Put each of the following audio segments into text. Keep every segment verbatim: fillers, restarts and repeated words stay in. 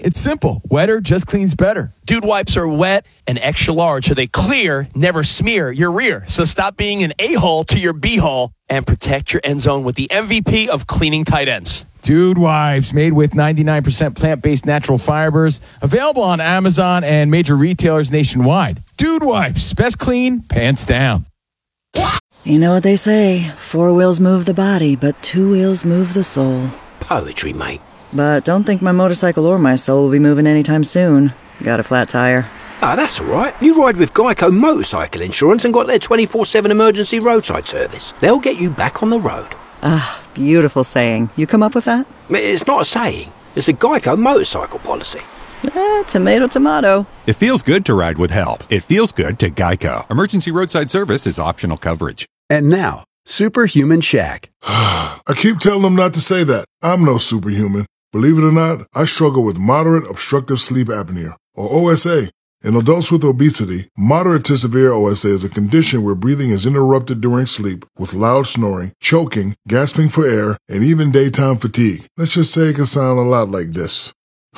It's simple. Wetter just cleans better. Dude wipes are wet and extra large, so they clear, never smear your rear. So stop being an a-hole to your b-hole and protect your end zone with the M V P of cleaning tight ends. Dude Wipes, made with ninety-nine percent plant-based natural fibers. Available on Amazon and major retailers nationwide. Dude Wipes, best clean, pants down. You know what they say, four wheels move the body, but two wheels move the soul. Poetry, mate. But don't think my motorcycle or my soul will be moving anytime soon. Got a flat tire. Ah, that's all right. You ride with Geico Motorcycle Insurance and got their twenty-four seven emergency roadside service. They'll get you back on the road. Ah, beautiful saying. You come up with that? It's not a saying. It's a Geico motorcycle policy. Eh, tomato, tomato. It feels good to ride with help. It feels good to Geico. Emergency roadside service is optional coverage. And now, Superhuman Shaq. I keep telling them not to say that. I'm no superhuman. Believe it or not, I struggle with moderate obstructive sleep apnea, or O S A. In adults with obesity, moderate to severe O S A is a condition where breathing is interrupted during sleep with loud snoring, choking, gasping for air, and even daytime fatigue. Let's just say it can sound a lot like this.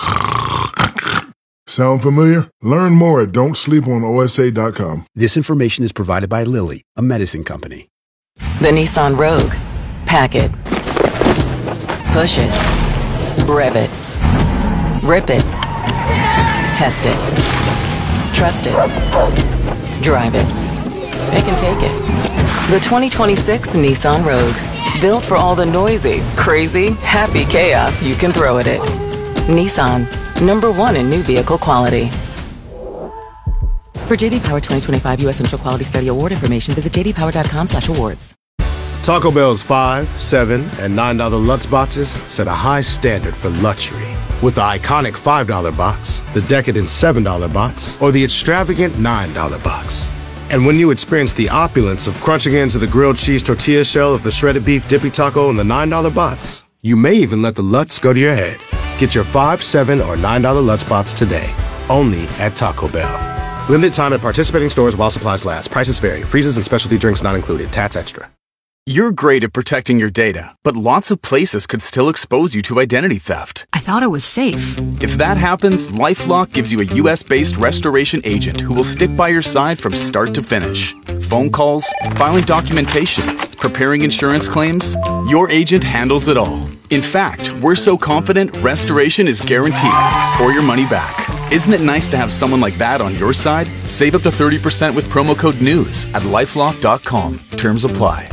Sound familiar? Learn more at don't sleep on O S A dot com. This information is provided by Lilly, a medicine company. The Nissan Rogue. Pack it. Push it. Rev it. Rip it. Test it. Trust it. Drive it. Pick and take it. The twenty twenty-six Nissan Rogue. Built for all the noisy, crazy, happy chaos you can throw at it. Nissan. Number one in new vehicle quality. For J D Power twenty twenty-five U S Initial Quality Study Award information, visit j d power dot com slash awards. Taco Bell's five, seven, and nine dollar Lutz boxes set a high standard for luxury. With the iconic five dollar box, the decadent seven dollar box, or the extravagant nine dollar box. And when you experience the opulence of crunching into the grilled cheese tortilla shell of the shredded beef dippy taco in the nine dollar box, you may even let the Lutz go to your head. Get your five, seven, or nine dollar Lutz box today, only at Taco Bell. Limited time at participating stores while supplies last. Prices vary. Freezes and specialty drinks not included. Tats extra. You're great at protecting your data, but lots of places could still expose you to identity theft. I thought it was safe. If that happens, LifeLock gives you a U S-based restoration agent who will stick by your side from start to finish. Phone calls, filing documentation, preparing insurance claims, your agent handles it all. In fact, we're so confident restoration is guaranteed or your money back. Isn't it nice to have someone like that on your side? Save up to thirty percent with promo code NEWS at lifelock dot com. Terms apply.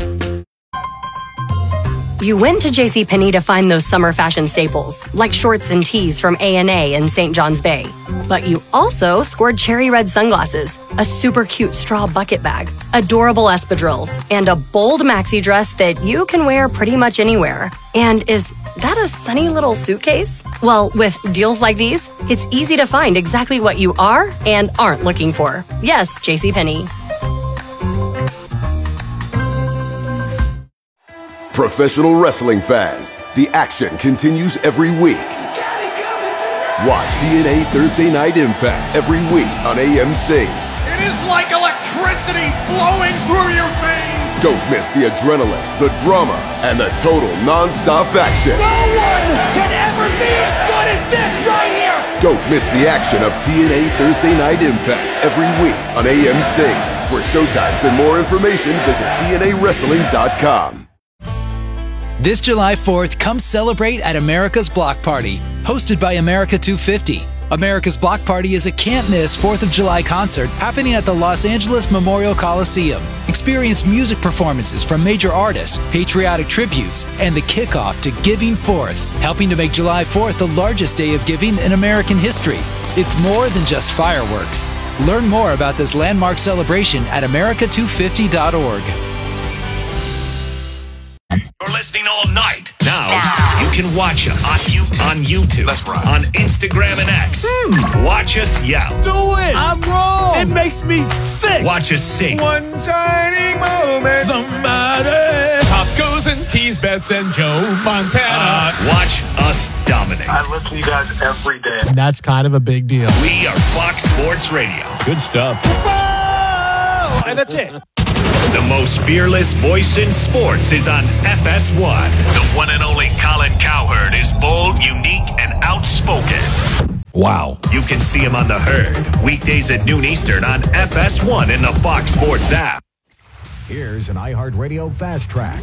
You went to JCPenney to find those summer fashion staples, like shorts and tees from A and A and Saint John's Bay. But you also scored cherry red sunglasses, a super cute straw bucket bag, adorable espadrilles, and a bold maxi dress that you can wear pretty much anywhere. And is that a sunny little suitcase? Well, with deals like these, it's easy to find exactly what you are and aren't looking for. Yes, JCPenney. Professional wrestling fans, the action continues every week. Watch T N A Thursday Night Impact every week on A M C. It is like electricity flowing through your veins. Don't miss the adrenaline, the drama, and the total non-stop action. No one can ever be as good as this right here. Don't miss the action of T N A Thursday Night Impact every week on A M C. For showtimes and more information, visit T N A wrestling dot com. This July fourth, come celebrate at America's Block Party, hosted by America two fifty. America's Block Party is a can't-miss fourth of July concert happening at the Los Angeles Memorial Coliseum. Experience music performances from major artists, patriotic tributes, and the kickoff to Giving Fourth, helping to make July fourth the largest day of giving in American history. It's more than just fireworks. Learn more about this landmark celebration at america two fifty dot org. You're listening all night. Now, you can watch us on YouTube, on, YouTube, That's right. on Instagram and X. Mm. Watch us yell. Do it! I'm wrong! It makes me sick! Watch us sing. One shining moment. Somebody. Pop goes and tease Bets and Joe Montana. Uh, watch us dominate. I listen to you guys every day. That's kind of a big deal. We are Fox Sports Radio. Good stuff. Whoa! And that's it. The most fearless voice in sports is on F S one. The one and only Colin Cowherd is bold, unique, and outspoken. Wow. You can see him on The Herd, weekdays at noon Eastern on F S one in the Fox Sports app. Here's an iHeartRadio Fast Track.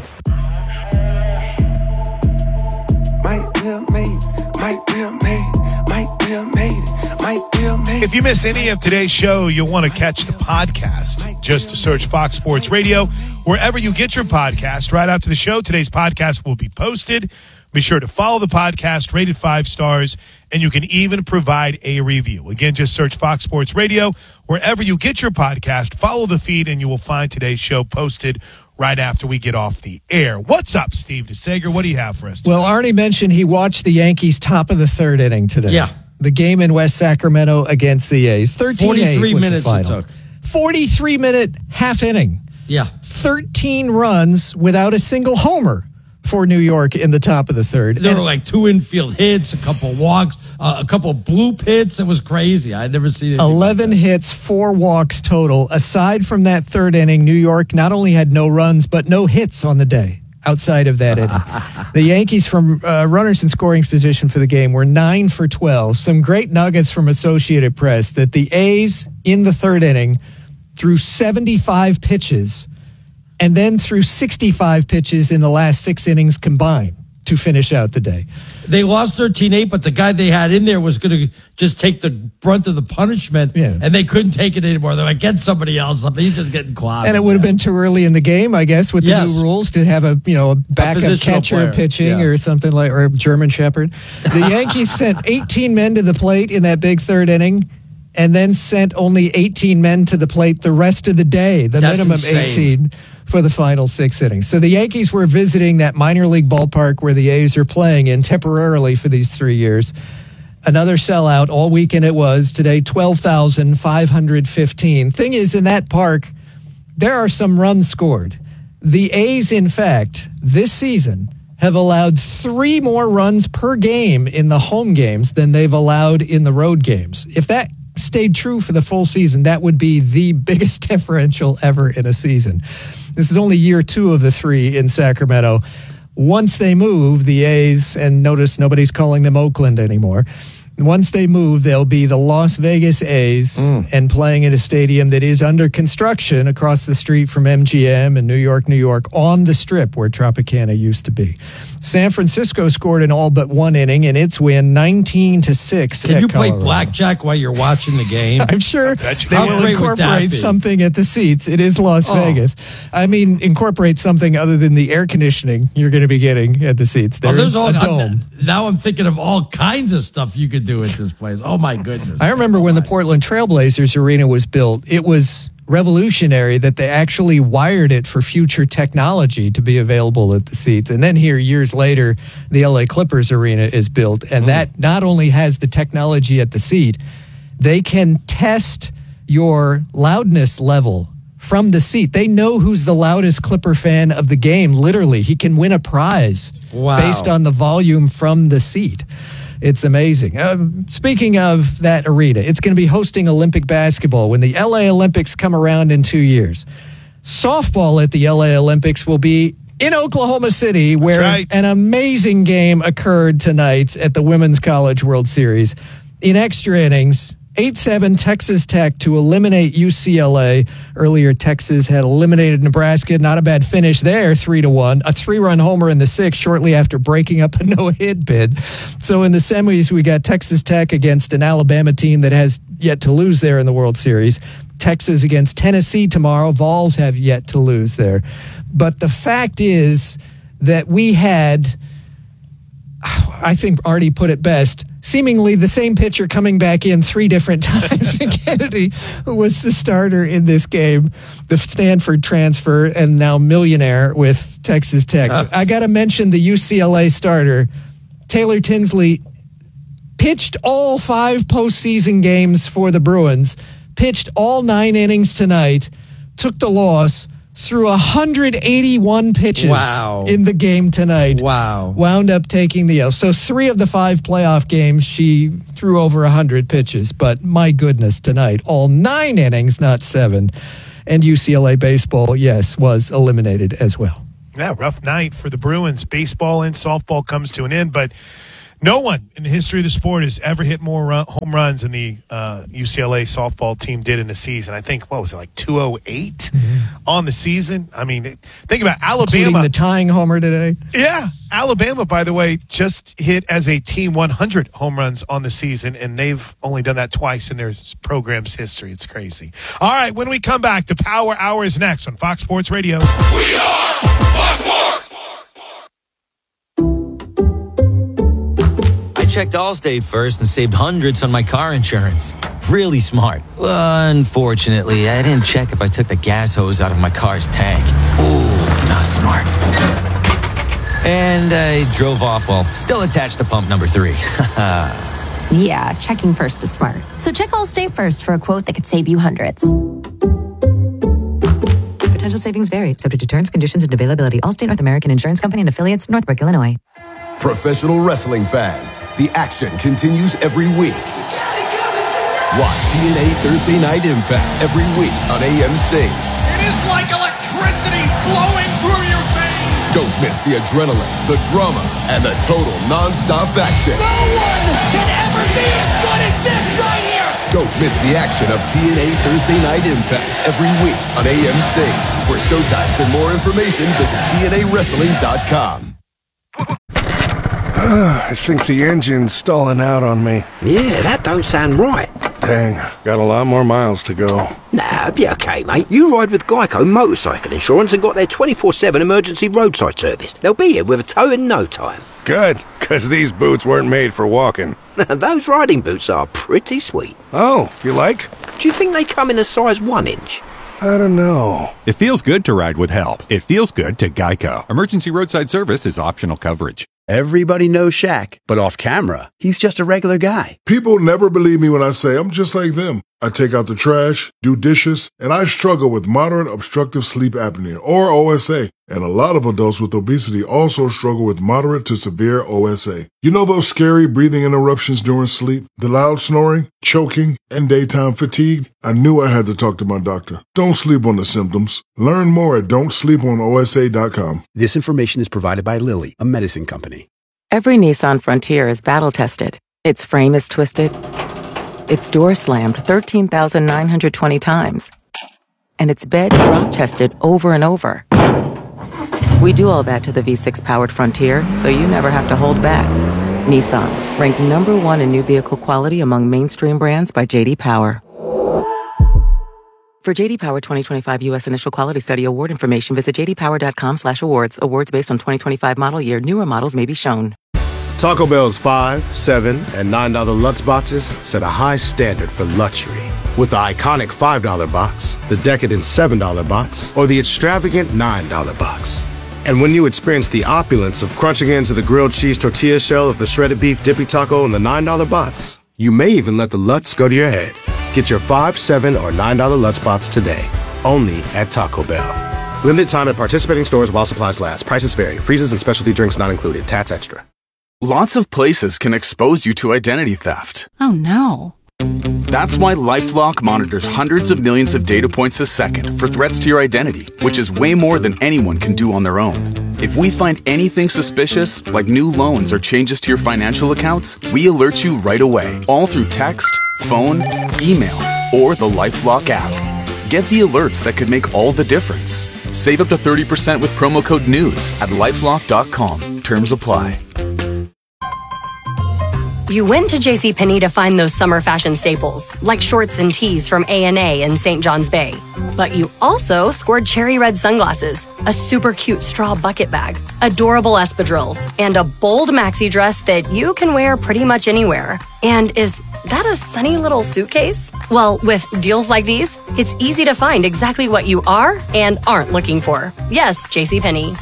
Might will made, might will made, might will made, might will made. If you miss any of today's show, you'll want to catch the podcast. Just search Fox Sports Radio wherever you get your podcast. Right after the show, today's podcast will be posted. Be sure to follow the podcast, rate it five stars, and you can even provide a review. Again, just search Fox Sports Radio wherever you get your podcast. Follow the feed, and you will find today's show posted right after we get off the air. What's up, Steve DeSager? What do you have for us today? Well, Arnie mentioned he watched the Yankees top of the third inning today. Yeah. The game in West Sacramento against the A's. thirteen eight forty-three was minutes the it final. took. forty-three minute half inning. Yeah. thirteen runs without a single homer for New York in the top of the third. There and were like two infield hits, a couple walks, uh, a couple bloop hits. It was crazy. I'd never seen it. eleven like hits, four walks total. Aside from that third inning, New York not only had no runs, but no hits on the day outside of that inning. The Yankees, from uh, runners in scoring position for the game, were nine for twelve. Some great nuggets from Associated Press that the A's in the third inning threw seventy-five pitches and then threw sixty-five pitches in the last six innings combined to finish out the day. They lost thirteen eight, but the guy they had in there was going to just take the brunt of the punishment, yeah. and they couldn't take it anymore. They're like, get somebody else up. He's just getting clobbed. And it would have been too early in the game, I guess, with the Yes. new rules to have a you know a backup positional catcher player. pitching Yeah. or something like, or a German Shepherd. The Yankees sent eighteen men to the plate in that big third inning, and then sent only eighteen men to the plate the rest of the day. The That's minimum insane. eighteen for the final six innings. So the Yankees were visiting that minor league ballpark where the A's are playing in temporarily for these three years. Another sellout all weekend it was. Today, twelve thousand five hundred fifteen. Thing is, in that park, there are some runs scored. The A's, in fact, this season have allowed three more runs per game in the home games than they've allowed in the road games. If that stayed true for the full season, that would be the biggest differential ever in a season. This is only year two of the three in Sacramento. Once they move, the A's, and notice nobody's calling them Oakland anymore. Once they move, they'll be the Las Vegas A's mm. and playing in a stadium that is under construction across the street from M G M in New York, New York, on the Strip where Tropicana used to be. San Francisco scored in all but one inning in its win, nineteen to six. Can at you play Colorado. blackjack while you're watching the game? I'm sure they How will great would that incorporate be? something at the seats. It is Las Oh. Vegas. I mean, incorporate something other than the air conditioning you're going to be getting at the seats. Oh, There's there's all, a dome. now I'm thinking of all kinds of stuff you could do at this place. Oh, my goodness. I remember when the Portland Trailblazers arena was built, it was revolutionary that they actually wired it for future technology to be available at the seats. And then here, years later, the L A Clippers arena is built, and mm. that not only has the technology at the seat, they can test your loudness level from the seat. They know who's the loudest Clipper fan of the game, literally. He can win a prize Wow. based on the volume from the seat. It's amazing. Um, speaking of that arena, it's going to be hosting Olympic basketball when the L A Olympics come around in two years. Softball at the L A Olympics will be in Oklahoma City, where right. an amazing game occurred tonight at the Women's College World Series. In extra innings, eight seven Texas Tech to eliminate U C L A. Earlier, Texas had eliminated Nebraska. Not a bad finish there, three to one. A three-run homer in the sixth shortly after breaking up a no-hit bid. So in the semis, we got Texas Tech against an Alabama team that has yet to lose there in the World Series. Texas against Tennessee tomorrow. Vols have yet to lose there. But the fact is that we had, I think Artie put it best, seemingly the same pitcher coming back in three different times. Kennedy, who was the starter in this game, the Stanford transfer, and now millionaire with Texas Tech. Uh, I got to mention the U C L A starter, Taylor Tinsley, pitched all five postseason games for the Bruins, pitched all nine innings tonight, took the loss, threw one hundred eighty-one pitches wow. in the game tonight. Wow. Wound up taking the L. So three of the five playoff games, she threw over one hundred pitches. But my goodness, tonight, all nine innings, not seven. And U C L A baseball, yes, was eliminated as well. Yeah, rough night for the Bruins. Baseball and softball comes to an end, but No one in the history of the sport has ever hit more run, home runs than the uh, U C L A softball team did in a season. I think, what was it, like two oh eight mm-hmm. on the season? I mean, think about Alabama. Including the tying homer today. Yeah. Alabama, by the way, just hit as a team one hundred home runs on the season, and they've only done that twice in their program's history. It's crazy. All right, when we come back, the Power Hour is next on Fox Sports Radio. We are Fox Sports! I checked Allstate first and saved hundreds on my car insurance. Really smart. Unfortunately, I didn't check if I took the gas hose out of my car's tank. Ooh, not smart. And I drove off while still attached to pump number three. Yeah, checking first is smart. So check Allstate first for a quote that could save you hundreds. Potential savings vary, subject to terms, conditions, and availability. Allstate North American Insurance Company and affiliates, Northbrook, Illinois. Professional wrestling fans, the action continues every week. Watch T N A Thursday Night Impact every week on A M C. It is like electricity flowing through your veins. Don't miss the adrenaline, the drama, and the total non-stop action. No one can ever be as good as this right here. Don't miss the action of T N A Thursday Night Impact every week on A M C. For showtimes and more information, visit T N A wrestling dot com. I think the engine's stalling out on me. Yeah, that don't sound right. Dang, got a lot more miles to go. Nah, be okay, mate. You ride with Geico Motorcycle Insurance and got their twenty-four seven emergency roadside service. They'll be here with a tow in no time. Good, because these boots weren't made for walking. Those riding boots are pretty sweet. Oh, you like? Do you think they come in a size one inch? I don't know. It feels good to ride with help. It feels good to Geico. Emergency roadside service is optional coverage. Everybody knows Shaq, but off camera, he's just a regular guy. People never believe me when I say I'm just like them. I take out the trash, do dishes, and I struggle with moderate obstructive sleep apnea, or O S A. And a lot of adults with obesity also struggle with moderate to severe O S A. You know those scary breathing interruptions during sleep, the loud snoring, choking, and daytime fatigue? I knew I had to talk to my doctor. Don't sleep on the symptoms. Learn more at don't sleep on O S A dot com. This information is provided by Lilly, a medicine company. Every Nissan Frontier is battle-tested. Its frame is twisted. Its door slammed thirteen thousand nine hundred twenty times. And its bed drop-tested over and over. We do all that to the V six powered Frontier, so you never have to hold back. Nissan, ranked number one in new vehicle quality among mainstream brands by J D Power. For J D Power twenty twenty-five U S Initial Quality Study Award information, visit j d power dot com slash awards. Awards based on twenty twenty-five model year. Newer models may be shown. Taco Bell's five, seven, and nine dollar Lutz boxes set a high standard for luxury. With the iconic five dollar box, the decadent seven dollar box, or the extravagant nine dollar box. And when you experience the opulence of crunching into the grilled cheese tortilla shell of the shredded beef dippy taco in the nine dollar box, you may even let the Lutz go to your head. Get your five, seven, or nine dollar Lutz box today, only at Taco Bell. Limited time at participating stores while supplies last. Prices vary. Freezes and specialty drinks not included. Tats extra. Lots of places can expose you to identity theft. Oh no. That's why LifeLock monitors hundreds of millions of data points a second for threats to your identity, which is way more than anyone can do on their own. If we find anything suspicious, like new loans or changes to your financial accounts, we alert you right away, all through text, phone, email, or the LifeLock app. Get the alerts that could make all the difference. Save up to thirty percent with promo code NEWS at lifelock dot com. Terms apply. You went to JCPenney to find those summer fashion staples, like shorts and tees from A and A and Saint John's Bay. But you also scored cherry red sunglasses, a super cute straw bucket bag, adorable espadrilles, and a bold maxi dress that you can wear pretty much anywhere. And is that a sunny little suitcase? Well, with deals like these, it's easy to find exactly what you are and aren't looking for. Yes, JCPenney.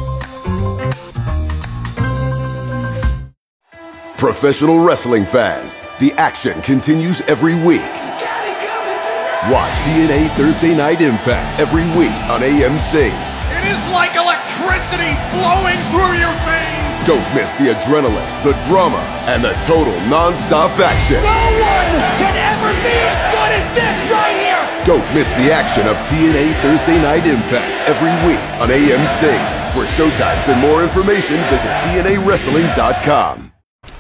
Professional wrestling fans, the action continues every week. Watch T N A Thursday Night Impact every week on A M C. It is like electricity flowing through your veins. Don't miss the adrenaline, the drama, and the total non-stop action. No one can ever be as good as this right here. Don't miss the action of T N A Thursday Night Impact every week on A M C. For showtimes and more information, visit T N A wrestling dot com.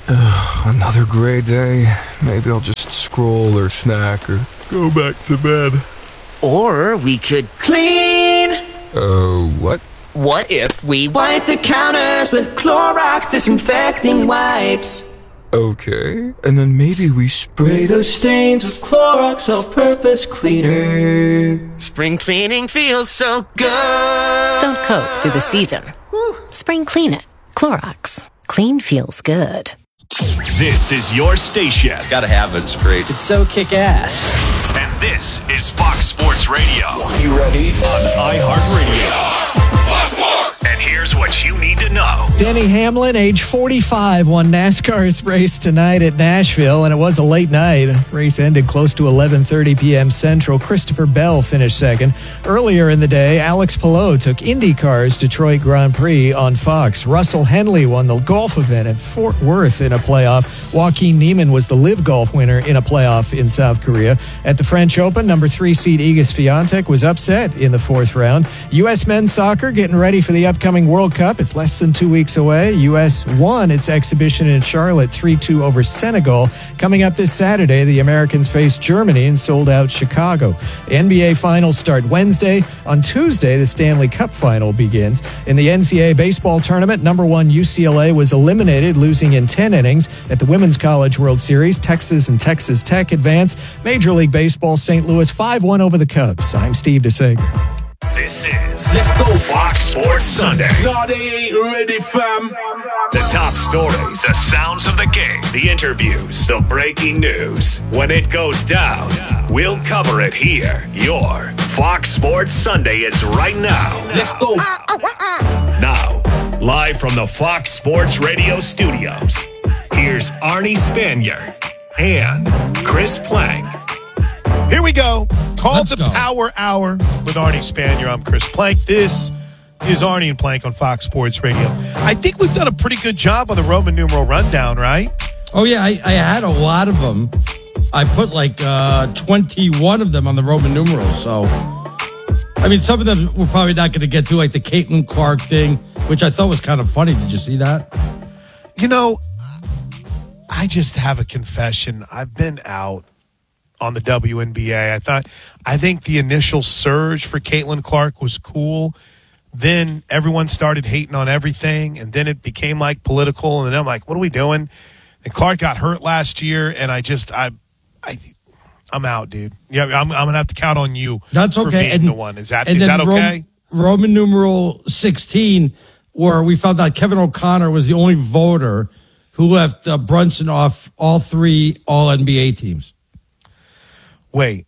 Another gray day. Maybe I'll just scroll or snack or go back to bed. Or we could clean. Oh, uh, what? What if we wipe the counters with Clorox disinfecting wipes? Okay. And then maybe we spray those stains with Clorox all-purpose cleaner. Spring cleaning feels so good. Don't coat through the season. Spring clean it. Clorox. Clean feels good. This is your station. Gotta have it. It's great. It's so kick-ass. And this is Fox Sports Radio. You ready? On iHeartRadio. And here's what you need to know. Denny Hamlin, age forty-five, won NASCAR's race tonight at Nashville, and it was a late night. The race ended close to eleven thirty p.m. Central. Christopher Bell finished second. Earlier in the day, Alex Palou took IndyCar's Detroit Grand Prix on Fox. Russell Henley won the golf event at Fort Worth in a playoff. Joaquin Niemann was the Live Golf winner in a playoff in South Korea. At the French Open, number three seed Iga Swiatek was upset in the fourth round. U S men's soccer getting ready for the upcoming World Cup. It's less than two weeks away. U S won its exhibition in Charlotte three two over Senegal. Coming up this Saturday, the Americans face Germany in sold-out Chicago. The N B A Finals start Wednesday. On Tuesday, the Stanley Cup Final begins. In the N C double A baseball tournament, number one U C L A was eliminated, losing in ten innings. At the Women's College World Series, Texas and Texas Tech advance. Major League Baseball, Saint Louis five one over the Cubs. I'm Steve DeSager. This is Let's Go Fox Sports Sunday. No, they ain't ready, fam. The top stories, the sounds of the game, the interviews, the breaking news. When it goes down, we'll cover it here. Your Fox Sports Sunday is right now. Let's go. Now, live from the Fox Sports Radio studios, here's Arnie Spanier and Chris Plank. Here we go. Called Let's the go. Power Hour with Arnie Spanier. I'm Chris Plank. This is Arnie and Plank on Fox Sports Radio. I think we've done a pretty good job on the Roman numeral rundown, right? Oh, yeah. I, I had a lot of them. I put like uh, twenty-one of them on the Roman numerals. So, I mean, some of them we're probably not going to get to, like the Caitlin Clark thing, which I thought was kind of funny. Did you see that? You know, I just have a confession. I've been out on the W N B A. I thought, I think the initial surge for Caitlin Clark was cool. Then everyone started hating on everything, and then it became like political. And then I'm like, what are we doing? And Clark got hurt last year, and I just, I, I, I'm out, dude. Yeah, I'm, I'm gonna have to count on you. That's for okay. being And the one. Is that and is then that okay? Ro- Roman numeral sixteen, where we found out Kevin O'Connor was the only voter who left uh, Brunson off all three All N B A teams. Wait,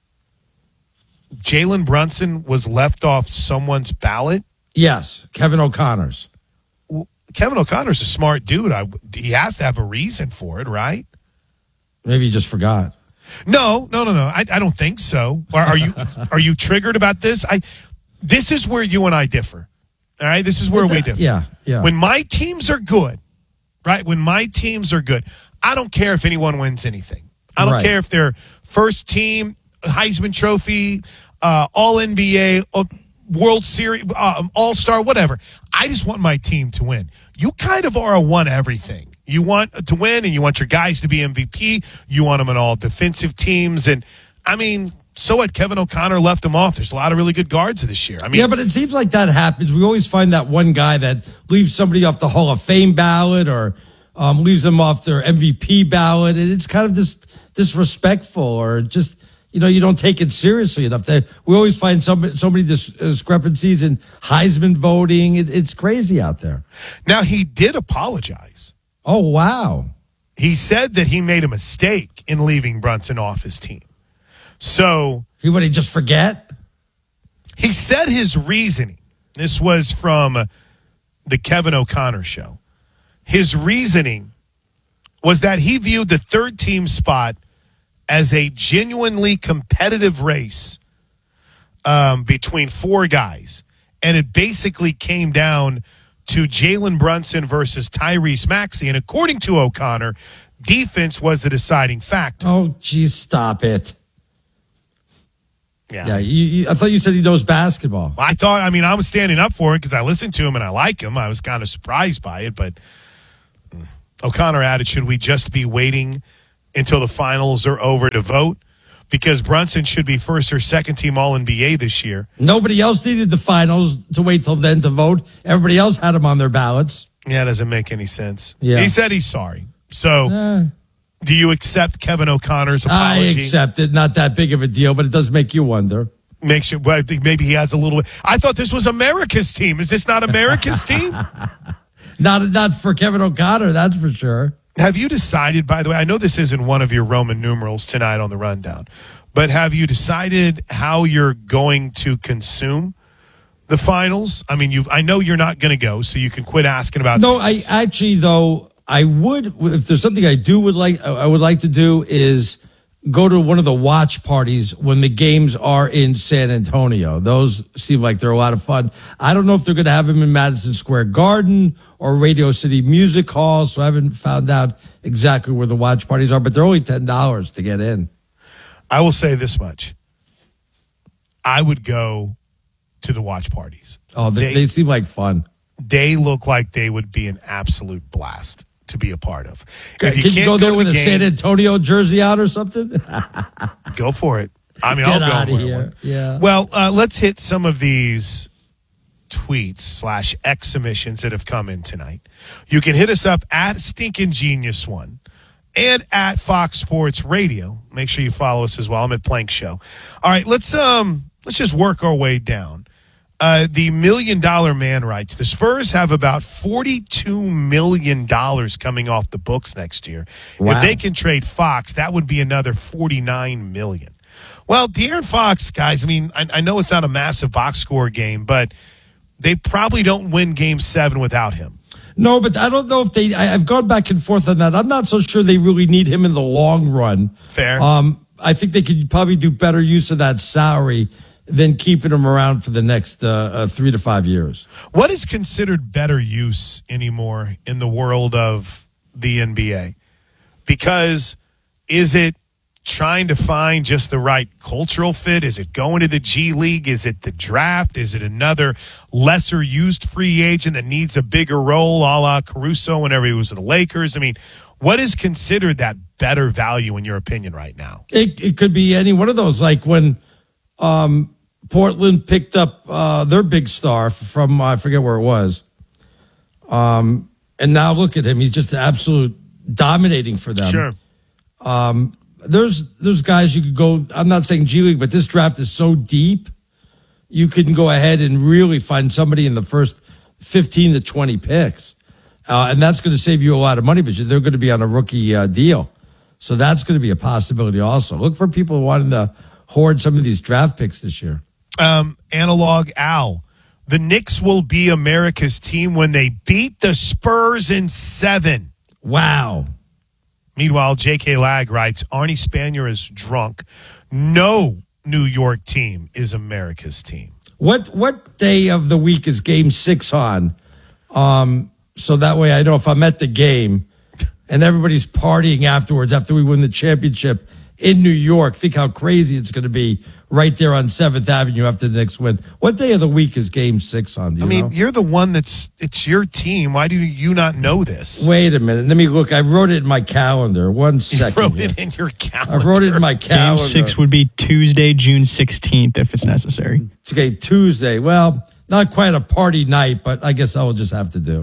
Jalen Brunson was left off someone's ballot? Yes, Kevin O'Connor's. Well, Kevin O'Connor's a smart dude. I, he has to have a reason for it, right? Maybe you just forgot. No, no, no, no. I, I don't think so. Are, are you are you triggered about this? I. This is where you and I differ. All right, this is where we differ. Yeah, yeah. When my teams are good, right? When my teams are good, I don't care if anyone wins anything. I don't Right. care if they're first team, Heisman Trophy, uh, All N B A, uh, World Series, uh, All Star, whatever. I just want my team to win. You kind of are a one everything. You want to win, and you want your guys to be M V P. You want them in all defensive teams, and I mean, so what? Kevin O'Connor left them off. There's a lot of really good guards this year. I mean, yeah, but it seems like that happens. We always find that one guy that leaves somebody off the Hall of Fame ballot or um, leaves them off their M V P ballot, and it's kind of this disrespectful or just, you know, you don't take it seriously enough. That we always find some so many dis- discrepancies in Heisman voting. It, it's crazy out there. Now, he did apologize. Oh, wow. He said that he made a mistake in leaving Brunson off his team. So he would he just forget? He said his reasoning. This was from the Kevin O'Connor show. His reasoning was that he viewed the third team spot as a genuinely competitive race um, between four guys. And it basically came down to Jalen Brunson versus Tyrese Maxey. And according to O'Connor, defense was the deciding factor. Oh, geez, stop it. Yeah, yeah you, you, I thought you said he knows basketball. I thought, I mean, I was standing up for it because I listened to him and I like him. I was kind of surprised by it, but O'Connor added, should we just be waiting until the finals are over to vote? Because Brunson should be first or second team All N B A this year. Nobody else needed the finals to wait till then to vote. Everybody else had him on their ballots. Yeah, it doesn't make any sense. Yeah. He said he's sorry. So Uh, do you accept Kevin O'Connor's apology? I accept it. Not that big of a deal, but it does make you wonder. Makes you, well, I think maybe he has a little. I thought this was America's team. Is this not America's team? Not, not for Kevin O'Connor, that's for sure. Have you decided, by the way, I know this isn't one of your Roman numerals tonight on the rundown, but have you decided how you're going to consume the finals? I mean, you I know you're not going to go, so you can quit asking about No, I actually, though, I would, if there's something I do would like, I would like to do is go to one of the watch parties when the games are in San Antonio. Those seem like they're a lot of fun. I don't know if they're going to have them in Madison Square Garden or Radio City Music Hall, so I haven't found out exactly where the watch parties are, but they're only ten dollars to get in. I will say this much. I would go to the watch parties. Oh, they, they, they seem like fun. They look like they would be an absolute blast to be a part of. If you Can you go there with a game, San Antonio jersey out or something? Go for it. I mean, Get I'll out go of wear here. one. Yeah. Well, uh, let's hit some of these tweets slash X submissions that have come in tonight. You can hit us up at Stinkin' Genius One and at Fox Sports Radio. Make sure you follow us as well. I'm at Plank Show. All right, let's um let's just work our way down. Uh, the Million Dollar Man writes, the Spurs have about forty-two million dollars coming off the books next year. Wow. If they can trade Fox, that would be another forty-nine million dollars. Well, De'Aaron Fox, guys, I mean, I, I know it's not a massive box score game, but they probably don't win game seven without him. No, but I don't know if they, I, I've gone back and forth on that. I'm not so sure they really need him in the long run. Fair. Um, I think they could probably do better use of that salary than keeping him around for the next uh, uh, three to five years. What is considered better use anymore in the world of the N B A? Because is it trying to find just the right cultural fit? Is it going to the G League? Is it the draft? Is it another lesser used free agent that needs a bigger role, a la Caruso whenever he was at the Lakers? I mean, what is considered that better value in your opinion right now? It, it could be any one of those, like when um, Portland picked up uh, their big star from, I forget where it was. Um, and now look at him. He's just absolute dominating for them. Sure. Um, there's there's guys you could go, I'm not saying G League, but this draft is so deep, you can go ahead and really find somebody in the first fifteen to twenty picks. Uh, and that's going to save you a lot of money, but they're going to be on a rookie uh, deal. So that's going to be a possibility also. Look for people wanting to hoard some of these draft picks this year. Um, Analog Al. The Knicks will be America's team when they beat the Spurs in seven. Wow. Meanwhile, J K Lag writes, Arnie Spanier is drunk. No New York team is America's team. What what day of the week is game six on? Um, so that way I know if I'm at the game and everybody's partying afterwards after we win the championship in New York. Think how crazy it's going to be right there on seventh Avenue after the Knicks win. What day of the week is game six on? Do you I mean, know? you're the one that's, it's your team. Why do you not know this? Wait a minute. Let me look. I wrote it in my calendar. One second. You wrote here. it in your calendar. I wrote it in my calendar. Game six would be Tuesday, June sixteenth, if it's necessary. Okay, Tuesday. Well, not quite a party night, but I guess I will just have to do.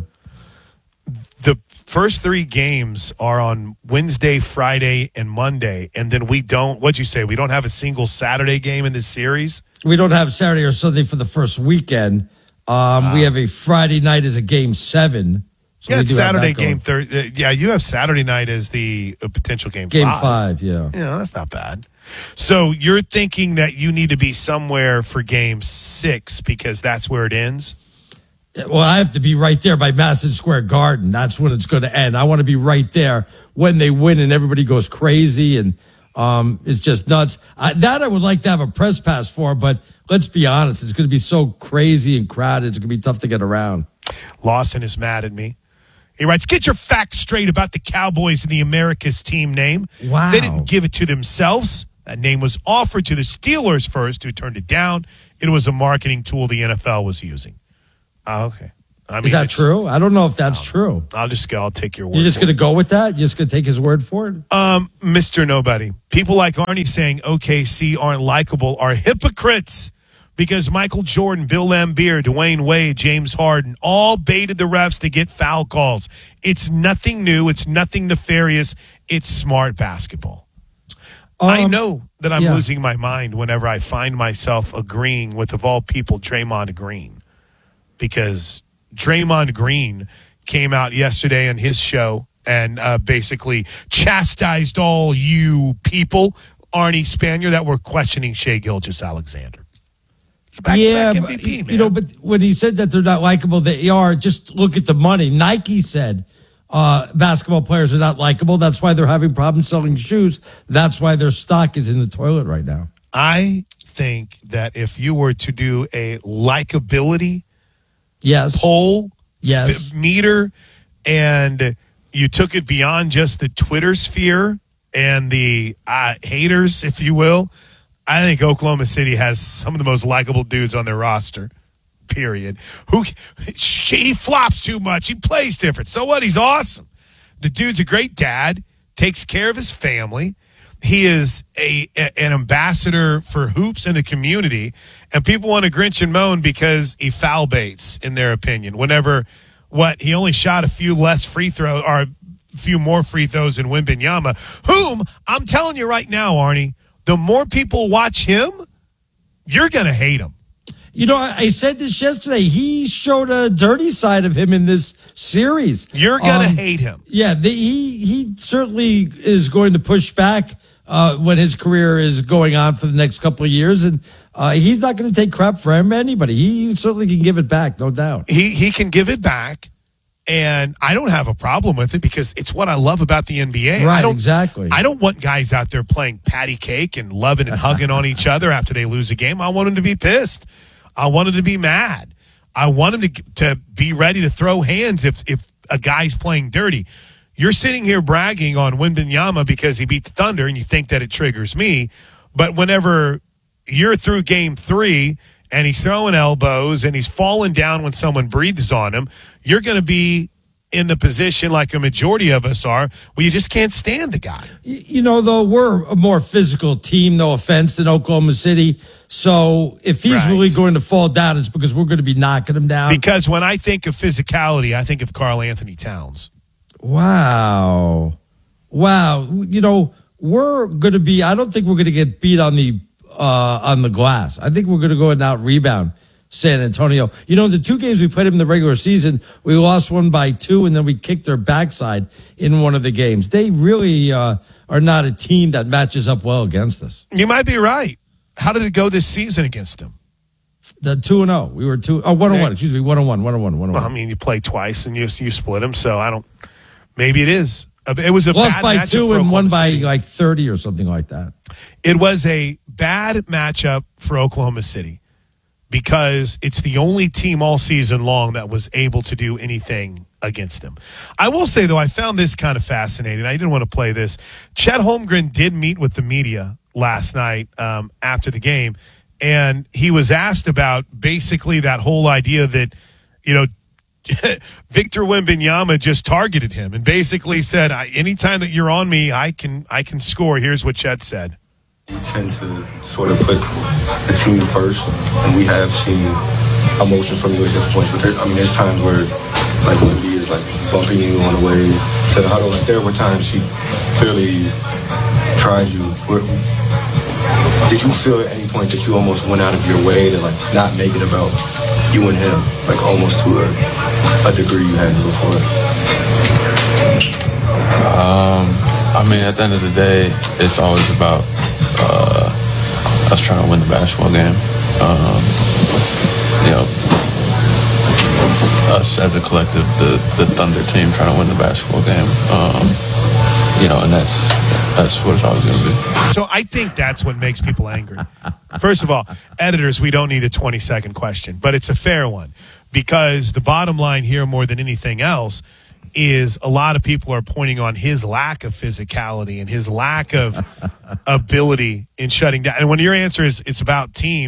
The first three games are on Wednesday, Friday, and Monday, and then we don't, what'd you say, we don't have a single Saturday game in this series? We don't have Saturday or Sunday for the first weekend. Um, Wow. We have a Friday night as a game seven. So yeah, we it's do have Saturday that going. game third. Uh, yeah, you have Saturday night as the uh, potential game, Game five. five, yeah. Yeah, that's not bad. So you're thinking that you need to be somewhere for game six because that's where it ends? Well, I have to be right there by Madison Square Garden. That's when it's going to end. I want to be right there when they win and everybody goes crazy and um, it's just nuts. I, that I would like to have a press pass for, but let's be honest, it's going to be so crazy and crowded. It's going to be tough to get around. Lawson is mad at me. He writes, get your facts straight about the Cowboys and the America's team name. Wow. They didn't give it to themselves. That name was offered to the Steelers first, who turned it down. It was a marketing tool the N F L was using. Oh, okay. I mean, Is that it's- true? I don't know if that's true. I'll just go. I'll take your word. You're just for going to it. go with that? You're just going to take his word for it? Um, Mister Nobody. People like Arnie saying O K C aren't likable are hypocrites because Michael Jordan, Bill Laimbeer, Dwayne Wade, James Harden all baited the refs to get foul calls. It's nothing new. It's nothing nefarious. It's smart basketball. Um, I know that I'm yeah. losing my mind whenever I find myself agreeing with, of all people, Draymond Green, because Draymond Green came out yesterday on his show and uh, basically chastised all you people, Arnie Spanier, that were questioning Shai Gilgeous-Alexander. Back yeah, to back but, M V P, man. you know, but when he said that they're not likable, they are. Just look at the money. Nike said uh, basketball players are not likable. That's why they're having problems selling shoes. That's why their stock is in the toilet right now. I think that if you were to do a likability yes. poll yes. f- meter and you took it beyond just the Twitter sphere and the uh, haters, if you will, I think Oklahoma City has some of the most likable dudes on their roster, period. Who He flops too much. He plays different. So what? He's awesome. The dude's a great dad, takes care of his family. He is a, a an ambassador for hoops in the community, and people want to grinch and moan because he foul baits, in their opinion. Whenever, what, he only shot a few less free throws, or a few more free throws than Wembanyama, whom, I'm telling you right now, Arnie, the more people watch him, you're going to hate him. You know, I, I said this yesterday. He showed a dirty side of him in this series. You're going to Um, hate him. Yeah, the, he he certainly is going to push back uh, when his career is going on for the next couple of years, and uh, he's not going to take crap from anybody. He certainly can give it back, no doubt. He he can give it back, and I don't have a problem with it because it's what I love about the N B A. Right, I don't, exactly. I don't want guys out there playing patty cake and loving and hugging on each other after they lose a game. I want them to be pissed. I want them to be mad. I want them to to be ready to throw hands if if a guy's playing dirty. You're sitting here bragging on Wembanyama because he beat the Thunder, and you think that it triggers me. But whenever you're through game three and he's throwing elbows and he's falling down when someone breathes on him, you're going to be in the position like a majority of us are where you just can't stand the guy. You know, though, we're a more physical team, no offense, than Oklahoma City. So if he's Right. really going to fall down, it's because we're going to be knocking him down. Because when I think of physicality, I think of Karl Anthony Towns. Wow. Wow. You know, we're going to be, I don't think we're going to get beat on the, uh, on the glass. I think we're going to go and out rebound San Antonio. You know, the two games we played in the regular season, we lost one by two, and then we kicked their backside in one of the games. They really, uh, are not a team that matches up well against us. You might be right. How did it go this season against him? The two and oh. We were two, oh, one and one. Excuse me, one and one, one and one, one and Well, I one. mean, you played twice and you you split them, so I don't. Maybe it is. It was a Lost bad by matchup two for and won Oklahoma by City. like thirty or something like that. It was a bad matchup for Oklahoma City because it's the only team all season long that was able to do anything against them. I will say, though, I found this kind of fascinating. I didn't want to play this. Chet Holmgren did meet with the media last night um, after the game, and he was asked about basically that whole idea that, you know, Victor Wembanyama just targeted him and basically said, I, anytime that you're on me, I can I can score. Here's what Chet said. We tend to sort of put the team first, and we have seen emotions from you at different points. But there, I mean, there's times where, like, Wemby is like bumping you on the way to the huddle. Like, there were times he clearly tried you. Where, did you feel at any point that you almost went out of your way to like not make it about you and him, like almost to a, a degree you hadn't before? Um, I mean, at the end of the day, it's always about uh, us trying to win the basketball game. Um, you know, us as a collective, the, the Thunder team trying to win the basketball game. Um, you know, and that's that's what it's always going to be. So I think that's what makes people angry. First of all, editors, we don't need a twenty-second question, but it's a fair one because the bottom line here, more than anything else, is a lot of people are pointing on his lack of physicality and his lack of ability in shutting down. And when your answer is it's about team,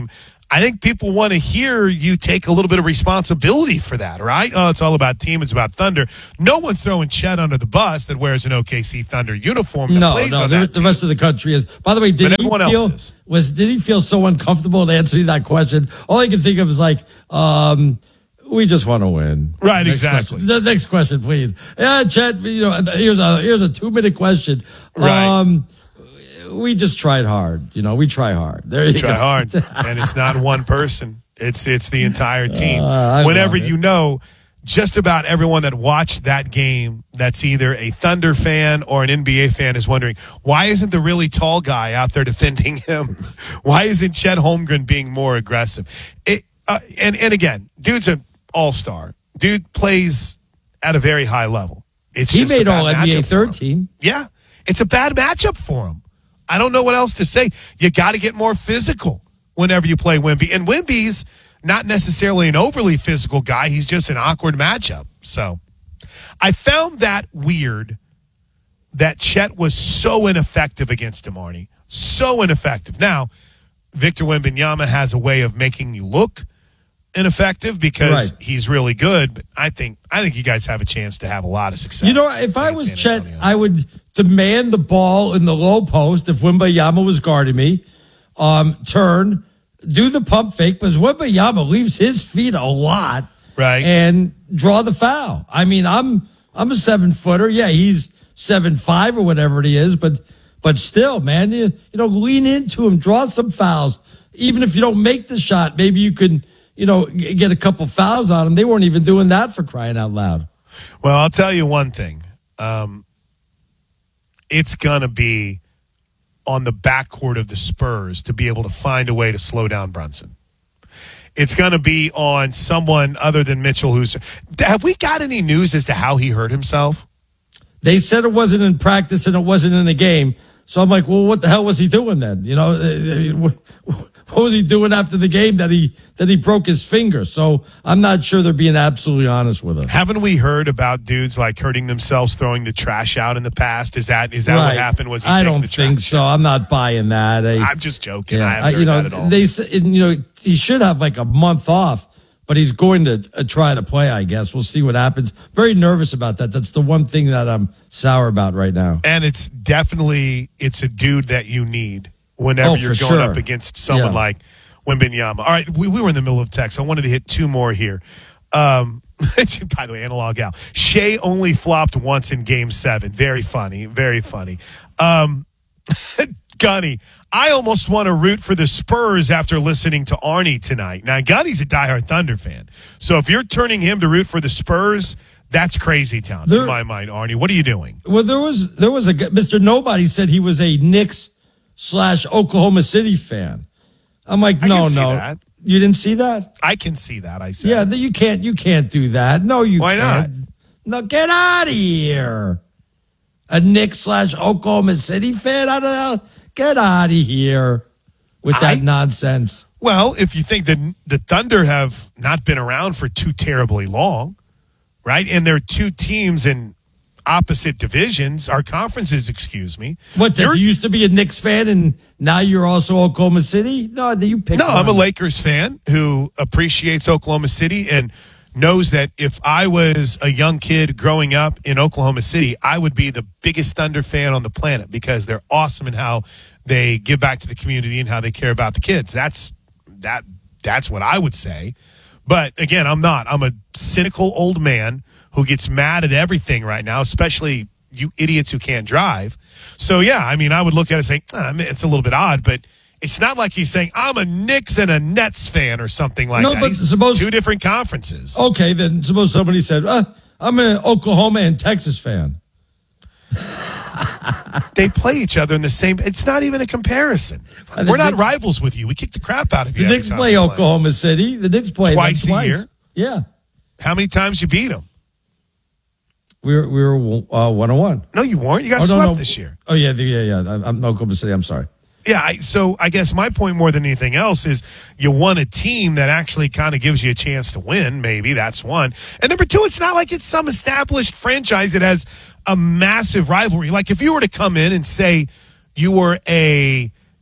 I think people want to hear you take a little bit of responsibility for that, right? Oh, it's all about team. It's about Thunder. No one's throwing Chet under the bus that wears an O K C Thunder uniform. That No, plays no, on the, that the team. rest of the country is. By the way, did But he everyone feel else is. was did he feel so uncomfortable in answering that question? All I can think of is like, um, we just want to win. Right, Next exactly. question. The next question, please. Yeah, Chet. You know, here's a here's a two minute question. Right. Um, we just tried hard. You know, we try hard. There you Try go. hard, and it's not one person. It's it's the entire team. Uh, I Whenever love it. you know, just about everyone that watched that game, that's either a Thunder fan or an N B A fan, is wondering, why isn't the really tall guy out there defending him? Why isn't Chet Holmgren being more aggressive? It, uh, and and again, dude's an all-star. Dude plays at a very high level. It's He just a made bad all N B A matchup for third him. team. Yeah, it's a bad matchup for him. I don't know what else to say. You got to get more physical whenever you play Wemby. And Wemby's not necessarily an overly physical guy. He's just an awkward matchup. So I found that weird that Chet was so ineffective against him, Arnie. So ineffective. Now, Victor Wembanyama has a way of making you look ineffective because Right. he's really good. But I think I think you guys have a chance to have a lot of success. You know, if I in was San Chet, Antonio. I would demand the ball in the low post if Wembayama was guarding me. Um, turn, do the pump fake, because Wembayama leaves his feet a lot, right? And draw the foul. I mean, I'm I'm a seven footer. Yeah, he's seven five or whatever it is, but but still, man, you, you know, lean into him, draw some fouls. Even if you don't make the shot, maybe you can, you know, g- get a couple fouls on him. They weren't even doing that, for crying out loud. Well, I'll tell you one thing. Um, it's going to be on the backcourt of the Spurs to be able to find a way to slow down Brunson. It's going to be on someone other than Mitchell. Who's have we got any news as to how he hurt himself? They said it wasn't in practice and it wasn't in the game. So I'm like, well, what the hell was he doing then? You know, uh, what was he doing after the game that he that he broke his finger? So I'm not sure they're being absolutely honest with us. Haven't we heard about dudes like hurting themselves throwing the trash out in the past? Is that is that what Right. happened? Was he I taking don't the think trash so. I'm not buying that. I, I'm just joking. yeah, I I, haven't heard you know, that at all. they s- and, you know he should have like a month off, but he's going to uh, try to play. I guess we'll see what happens. Very nervous about that. That's the one thing that I'm sour about right now. And it's definitely it's a dude that you need whenever Oh, you're for going sure. up against someone Yeah. like Wembanyama. All right, we, we were in the middle of text. I wanted to hit two more here. Um, by the way, analog Al. Shea only flopped once in game seven. Very funny. Very funny. Um, Gunny, I almost want to root for the Spurs after listening to Arnie tonight. Now, Gunny's a diehard Thunder fan. So if you're turning him to root for the Spurs, that's crazy town There- in my mind, Arnie. What are you doing? Well, there was there was a guy- Mister Nobody said he was a Knicks slash Oklahoma City fan. I'm like, I no, can see no, that. you didn't see that? I can see that, I said. Yeah, th- you can't you can't do that. No, you Why can't. No, get out of here. A Knicks slash Oklahoma City fan? I don't know. Get out of here with that I- nonsense. Well, if you think that the Thunder have not been around for too terribly long, right? And they're two teams in opposite divisions, our conferences, excuse me. What, that You're- you used to be a Knicks fan and now you're also Oklahoma City? No, that you pick No, I'm a one. Lakers fan who appreciates Oklahoma City and knows that if I was a young kid growing up in Oklahoma City, I would be the biggest Thunder fan on the planet because they're awesome in how they give back to the community and how they care about the kids. That's that that's what I would say. But again, I'm not. I'm a cynical old man who gets mad at everything right now, especially you idiots who can't drive. So yeah, I mean, I would look at it and say, ah, it's a little bit odd, but it's not like he's saying I'm a Knicks and a Nets fan or something like No, that. but He's suppose- two different conferences. Okay, then suppose somebody said, uh, I'm an Oklahoma and Texas fan. They play each other in the same. It's not even a comparison. Well, the We're not Knicks- rivals with you. We kick the crap out of you. The every Knicks time play we Oklahoma City. The Knicks play them Twice a twice year? Yeah. How many times you beat them? We were, we were uh, one on one. No, you weren't. You got Oh, no, swept no. this year. Oh, yeah, the, yeah, yeah. I'm, I'm Oklahoma City. I'm sorry. Yeah, I, so I guess my point more than anything else is you want a team that actually kind of gives you a chance to win. Maybe that's one. And number two, it's not like it's some established franchise that has a massive rivalry. Like if you were to come in and say you were a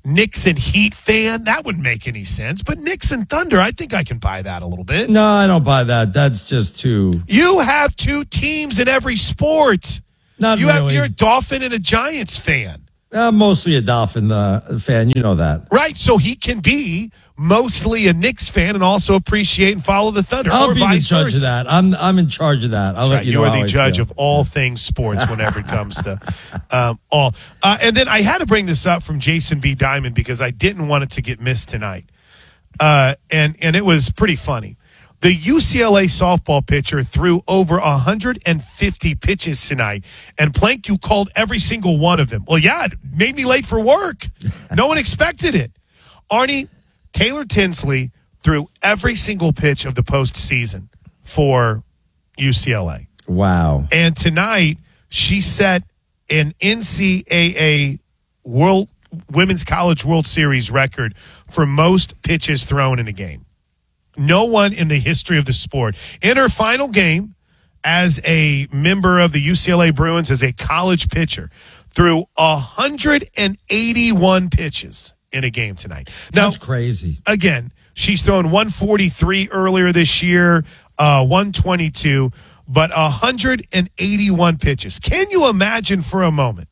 Knicks and Heat fan. That wouldn't make any sense. But Knicks and Thunder, I think I can buy that a little bit. No, I don't buy that. That's just too. You have two teams in every sport. Not you really. have, you're a Dolphin and a Giants fan. Uh, mostly a Dolphin uh, fan. You know that. Right. So he can be mostly a Knicks fan and also appreciate and follow the Thunder. I'll or be the vice judge versa. of that. I'm I'm in charge of that. I'll That's let right. you You know are how the I judge feel. of all things sports whenever it comes to um, all. Uh, and then I had to bring this up from Jason B. Diamond because I didn't want it to get missed tonight. Uh, and, and it was pretty funny. The U C L A softball pitcher threw over one hundred fifty pitches tonight. And Plank, you called every single one of them. Well, yeah, it made me late for work. No one expected it. Arnie, Taylor Tinsley threw every single pitch of the postseason for U C L A. Wow. And tonight, she set an N C double A World Women's College World Series record for most pitches thrown in a game. No one in the history of the sport. In her final game as a member of the U C L A Bruins as a college pitcher, threw one hundred eighty-one pitches in a game tonight. Now, That's crazy. Again, she's thrown one forty-three earlier this year, uh, one twenty-two, but one hundred eighty-one pitches. Can you imagine for a moment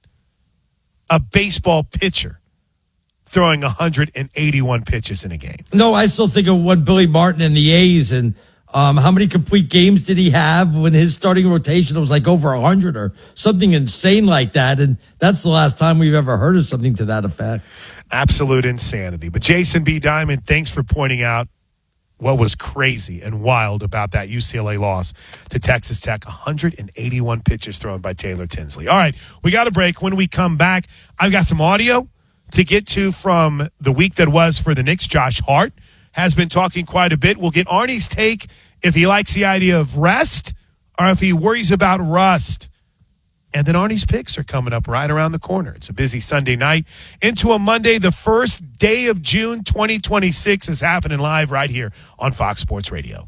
a baseball pitcher throwing one hundred eighty-one pitches in a game? No, I still think of when Billy Martin and the A's and um, how many complete games did he have when his starting rotation was like over one hundred or something insane like that. And that's the last time we've ever heard of something to that effect. Absolute insanity. But Jason B. Diamond, thanks for pointing out what was crazy and wild about that U C L A loss to Texas Tech. one hundred eighty-one pitches thrown by Taylor Tinsley. All right, we got a break. When we come back, I've got some audio to get to from the week that was for the Knicks. Josh Hart has been talking quite a bit. We'll get Arnie's take if he likes the idea of rest or if he worries about rust. And then Arnie's picks are coming up right around the corner. It's a busy Sunday night into a Monday. The first day of June twenty twenty-six is happening live right here on Fox Sports Radio.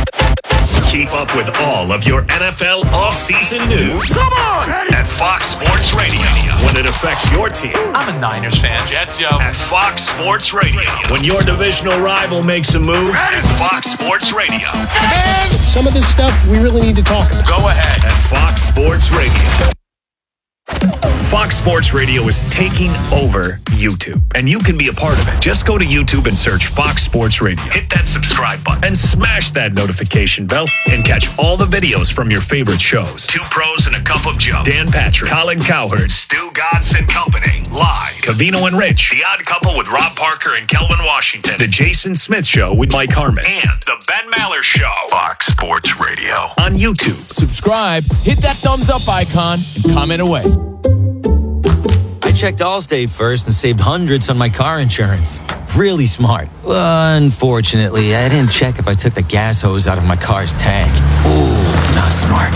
Keep up with all of your N F L offseason news. Come on! At Fox Sports Radio. When it affects your team. I'm a Niners fan. Jets, yo. At Fox Sports Radio. When your divisional rival makes a move. At Fox Sports Radio. And some of this stuff we really need to talk about. Go ahead. At Fox Sports Radio. Fox Sports Radio is taking over YouTube, and you can be a part of it. Just go to YouTube and search Fox Sports Radio. Hit that subscribe button and smash that notification bell and catch all the videos from your favorite shows. Two Pros and a Cup of Joe. Dan Patrick, Colin Cowherd, Stu Gatz and Company. Live. Cavino and Rich. The Odd Couple with Rob Parker and Kelvin Washington. The Jason Smith Show with Mike Harmon. And The Ben Maller Show. Fox Sports Radio. On YouTube. Subscribe, hit that thumbs up icon, and comment away. I checked Allstate first and saved hundreds on my car insurance. Really smart. Unfortunately, I didn't check if I took the gas hose out of my car's tank. Ooh, not smart.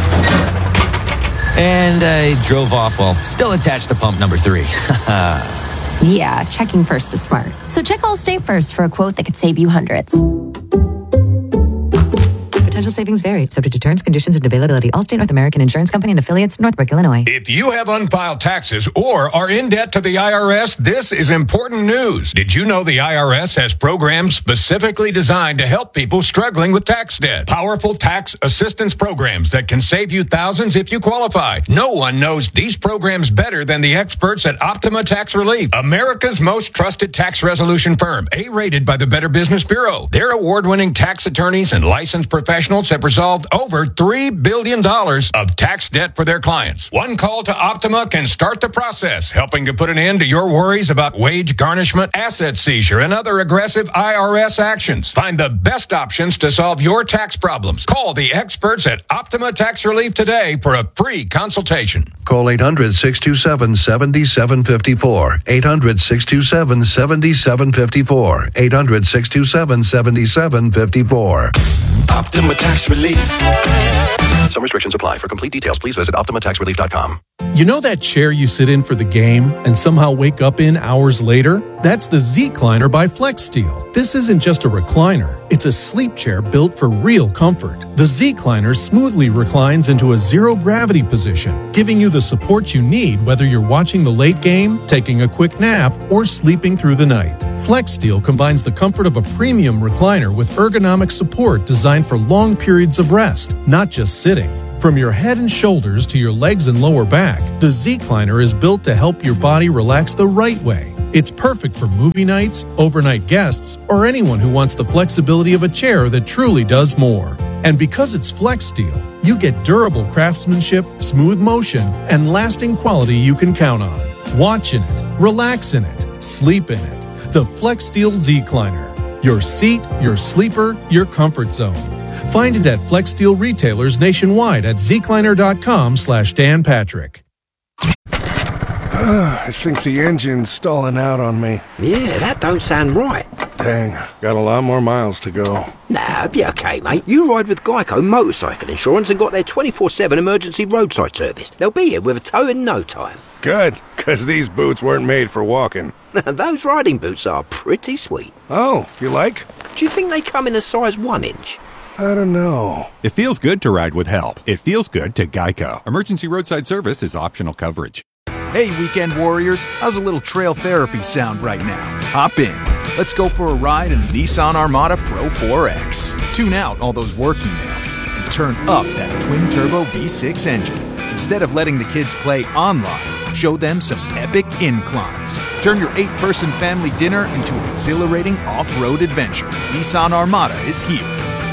And I drove off while still attached to pump number three. Yeah, checking first is smart. So check Allstate first for a quote that could save you hundreds. Potential savings vary, subject to terms, conditions, and availability. Allstate North American Insurance Company and affiliates, Northbrook, Illinois. If you have unfiled taxes or are in debt to the I R S, this is important news. Did you know the I R S has programs specifically designed to help people struggling with tax debt? Powerful tax assistance programs that can save you thousands if you qualify. No one knows these programs better than the experts at Optima Tax Relief, America's most trusted tax resolution firm, A-rated by the Better Business Bureau. Their award-winning tax attorneys and licensed professionals have resolved over three billion dollars of tax debt for their clients. One call to Optima can start the process, helping to put an end to your worries about wage garnishment, asset seizure, and other aggressive I R S actions. Find the best options to solve your tax problems. Call the experts at Optima Tax Relief today for a free consultation. Call eight hundred, six two seven, seven seven five four. eight hundred, six two seven, seven seven five four. eight hundred, six two seven, seven seven five four. Optima Tax Relief. Some restrictions apply. For complete details, please visit optima tax relief dot com. You know that chair you sit in for the game and somehow wake up in hours later? That's the Z-Cliner by FlexSteel. This isn't just a recliner. It's a sleep chair built for real comfort. The Z-Cliner smoothly reclines into a zero-gravity position, giving you the support you need whether you're watching the late game, taking a quick nap, or sleeping through the night. FlexSteel combines the comfort of a premium recliner with ergonomic support designed for long periods of rest, not just sitting. From your head and shoulders to your legs and lower back, the Z-Cliner is built to help your body relax the right way. It's perfect for movie nights, overnight guests, or anyone who wants the flexibility of a chair that truly does more. And because it's FlexSteel, you get durable craftsmanship, smooth motion, and lasting quality you can count on. Watch in it, relax in it, sleep in it. The FlexSteel Z-Cliner. Your seat, your sleeper, your comfort zone. Find it at FlexSteel retailers nationwide at zcliner.com slash Dan Patrick. I think the engine's stalling out on me. Yeah, that don't sound right. Dang, got a lot more miles to go. Nah, be okay, mate. You ride with Geico Motorcycle Insurance and got their twenty-four seven emergency roadside service. They'll be here with a tow in no time. Good, because these boots weren't made for walking. Those riding boots are pretty sweet. Oh, you like? Do you think they come in a size one inch? I don't know. It feels good to ride with help. It feels good to Geico. Emergency roadside service is optional coverage. Hey, weekend warriors. How's a little trail therapy sound right now? Hop in. Let's go for a ride in the Nissan Armada Pro four X. Tune out all those work emails and turn up that twin-turbo V six engine. Instead of letting the kids play online, show them some epic inclines. Turn your eight-person family dinner into an exhilarating off-road adventure. Nissan Armada is here.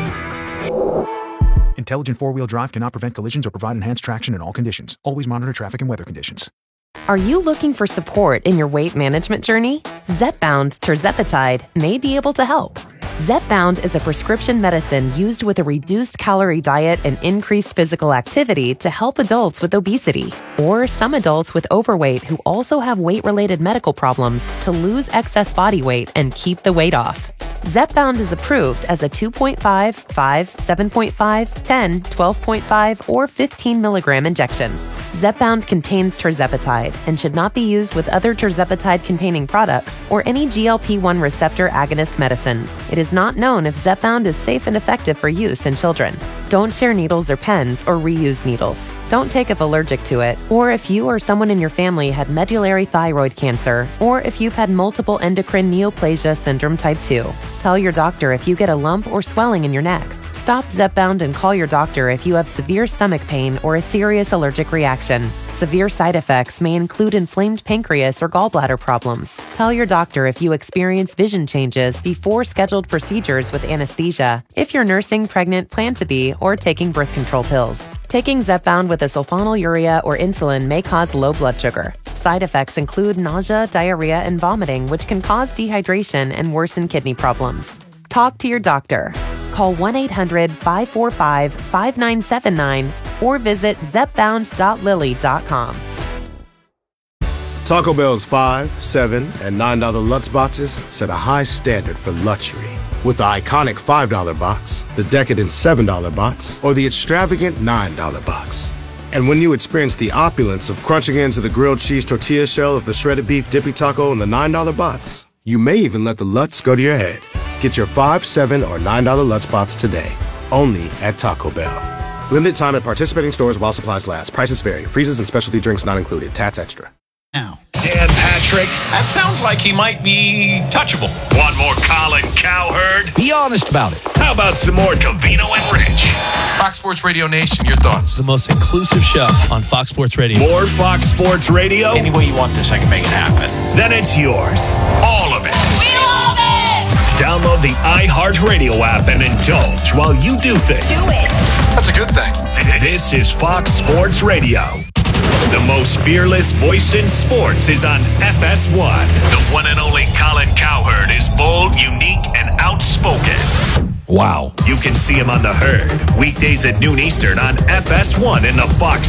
Intelligent four-wheel drive cannot prevent collisions or provide enhanced traction in all conditions. Always monitor traffic and weather conditions. Are you looking for support in your weight management journey? Zepbound tirzepatide may be able to help. Zepbound is a prescription medicine used with a reduced calorie diet and increased physical activity to help adults with obesity or some adults with overweight who also have weight-related medical problems to lose excess body weight and keep the weight off. Zepbound is approved as a two point five, five, seven point five, ten, twelve point five, or fifteen milligram injection. Zepbound contains tirzepatide and should not be used with other tirzepatide-containing products or any G L P one receptor agonist medicines. It is not known if Zepbound is safe and effective for use in children. Don't share needles or pens or reuse needles. Don't take if allergic to it, or if you or someone in your family had medullary thyroid cancer, or if you've had multiple endocrine neoplasia syndrome type two. Tell your doctor if you get a lump or swelling in your neck. Stop Zepbound and call your doctor if you have severe stomach pain or a serious allergic reaction. Severe side effects may include inflamed pancreas or gallbladder problems. Tell your doctor if you experience vision changes before scheduled procedures with anesthesia, if you're nursing, pregnant, plan to be, or taking birth control pills. Taking Zepbound with a sulfonylurea or insulin may cause low blood sugar. Side effects include nausea, diarrhea, and vomiting, which can cause dehydration and worsen kidney problems. Talk to your doctor. Call one eight hundred, five four five, five nine seven nine or visit zepbound dot lilly dot com. Taco Bell's five, seven, and nine dollar Lutz boxes set a high standard for luxury. With the iconic five dollar box, the decadent seven dollar box, or the extravagant nine dollar box. And when you experience the opulence of crunching into the grilled cheese tortilla shell of the shredded beef dippy taco in the nine dollar box, you may even let the Lutz go to your head. Get your five, seven, or nine dollar Lutz box today, only at Taco Bell. Limited time at participating stores while supplies last. Prices vary. Freezes and specialty drinks not included. Tats extra. Dan Patrick. That sounds like he might be touchable. Want more Colin Cowherd? Be honest about it. How about some more Covino and Rich? Fox Sports Radio Nation, your thoughts? The most inclusive show on Fox Sports Radio. More Fox Sports Radio? Any way you want this, I can make it happen. Then it's yours. All of it. We love it! Download the iHeartRadio app and indulge while you do things. Do it! That's a good thing. This is Fox Sports Radio. The most fearless voice in sports is on F S one. The one and only Colin Cowherd is bold, unique, and outspoken. Wow. You can see him on The Herd, weekdays at noon Eastern on F S one in the Fox